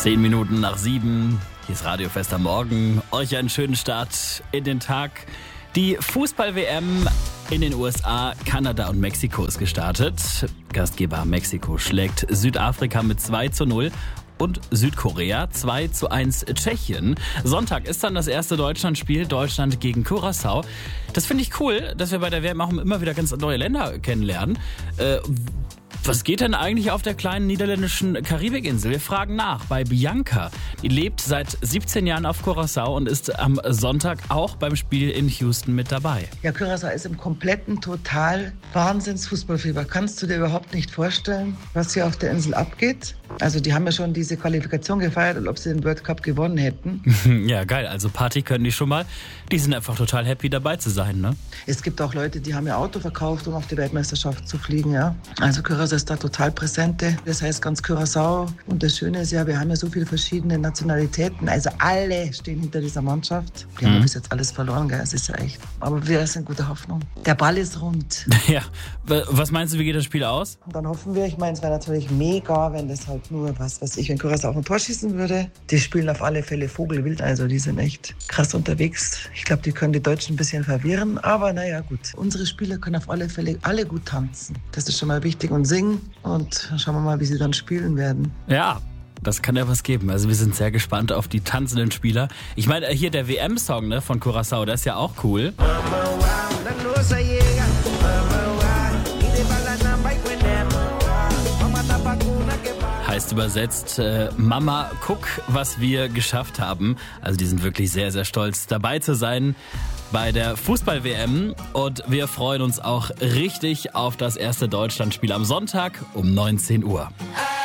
7:10. Hier ist Radio Fest am Morgen. Euch einen schönen Start in den Tag. Die Fußball-WM in den USA, Kanada und Mexiko ist gestartet. Gastgeber Mexiko schlägt Südafrika mit 2:0 und Südkorea 2:1 Tschechien. Sonntag ist dann das erste Deutschlandspiel, Deutschland gegen Curaçao. Das finde ich cool, dass wir bei der WM auch immer wieder ganz neue Länder kennenlernen. Was geht denn eigentlich auf der kleinen niederländischen Karibikinsel? Wir fragen nach bei Bianca. Die lebt seit 17 Jahren auf Curaçao und ist am Sonntag auch beim Spiel in Houston mit dabei. Ja, Curaçao ist im kompletten total Wahnsinns-Fußballfieber. Kannst du dir überhaupt nicht vorstellen, was hier auf der Insel abgeht? Also die haben ja schon diese Qualifikation gefeiert, als ob sie den World Cup gewonnen hätten. Ja, geil. Also Party können die schon mal. Die sind einfach total happy dabei zu sein, ne? Es gibt auch Leute, die haben ihr Auto verkauft, um auf die Weltmeisterschaft zu fliegen, ja. Also Curaçao ist da total präsente. Das heißt ganz Curaçao. Und das Schöne ist ja, wir haben ja so viele verschiedene Nationalitäten. Also alle stehen hinter dieser Mannschaft. Wir haben bis jetzt alles verloren, gell? Das ist ja echt. Aber wir sind gute Hoffnung. Der Ball ist rund. Ja. Was meinst du, wie geht das Spiel aus? Und dann hoffen wir, ich meine, es wäre natürlich mega, wenn das halt nur, was weiß ich, wenn Curaçao auf ein Tor schießen würde. Die spielen auf alle Fälle Vogelwild, also die sind echt krass unterwegs. Ich glaube, die können die Deutschen ein bisschen verwirren, aber naja, gut. Unsere Spieler können auf alle Fälle alle gut tanzen. Das ist schon mal wichtig und singen und schauen wir mal, wie sie dann spielen werden. Ja. Das kann ja was geben. Also wir sind sehr gespannt auf die tanzenden Spieler. Ich meine, hier der WM-Song, ne, von Curaçao, der ist ja auch cool. Heißt übersetzt, Mama, guck, was wir geschafft haben. Also die sind wirklich sehr, sehr stolz, dabei zu sein bei der Fußball-WM. Und wir freuen uns auch richtig auf das erste Deutschlandspiel am Sonntag um 19 Uhr.